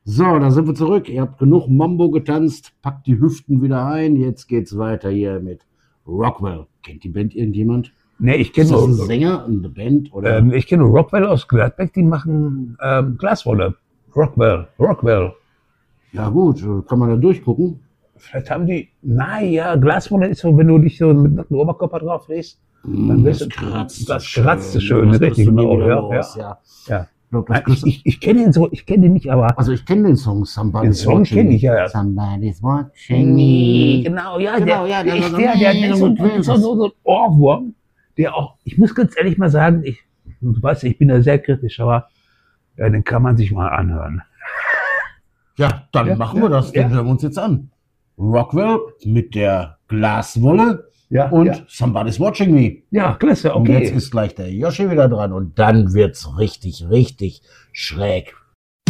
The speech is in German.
So, da sind wir zurück. Ihr habt genug Mambo getanzt, packt die Hüften wieder ein. Jetzt geht's weiter hier mit Rockwell. Kennt die Band irgendjemand? Nee, ich Ist kenne das ein nur, Sänger, eine Band? Oder? ich kenne nur Rockwell aus Gladbeck, die machen Glaswolle. Rockwell. Ja gut, kann man da durchgucken. Vielleicht haben die, naja, Glaswolle ist so, wenn du dich so mit dem Oberkörper drauf legst, dann wirst Das du, kratzt das kratzt so schön, Das richtig, kriegst du nie genau, wieder ja, los, ja. ja. Ja. Ich glaub, das Nein, kriegst du- ich kenne den so, ich kenne den nicht, aber Also ich kenne den Song Somebody's Den Song Watching kenn ich, ja, ja. Somebody's Watching Me. genau, ja, Genau, ja, der das ist ist der ist so- so ein Ohrwurm, der auch, ich muss ganz ehrlich mal sagen, du weißt, ich bin da sehr kritisch, aber ja, den kann man sich mal anhören. Ja, dann Ja, machen ja, wir das. Den ja. hören wir uns jetzt an. Rockwell mit der Glaswolle Ja, und ja. Somebody's Watching Me. Ja, klasse, Und jetzt okay. ist gleich der Yoshi wieder dran und dann wird's richtig, richtig schräg.